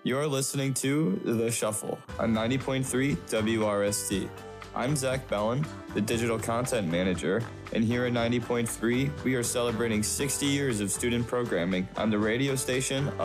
You're listening to The Shuffle on 90.3 WRST. I'm Zach Bellin, the Digital Content Manager, and here at 90.3, we are celebrating 60 years of student programming on the radio station